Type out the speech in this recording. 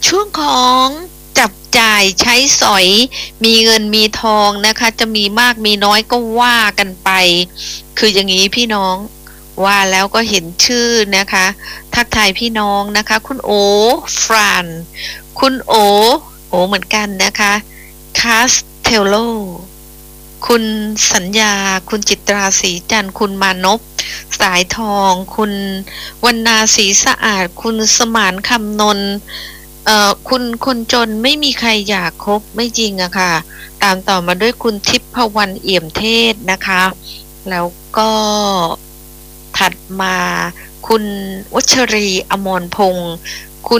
ช่วงของจับจ่ายใช้สอยมีเงินมีทองนะคะจะมีมากมีน้อยก็ว่ากันไปคืออย่างนี้พี่น้องว่าแล้วก็เห็นชื่อนะคะทักทายพี่น้องนะคะคุณโอฟรานคุณโอเหมือนกันนะคะคาสเทโลคุณสัญญาคุณจิตราศรีจันทร์คุณมานพสายทองคุณวรรณาศรีสะอาดคุณสมานคำนนท์คุณคนจนไม่มีใครอยากคบไม่จริงอะค่ะตามต่อมาด้วยคุณทิพวรรณเอี่ยมเทศนะคะแล้วก็ถัดมาคุณวัชรีอมรพงศ์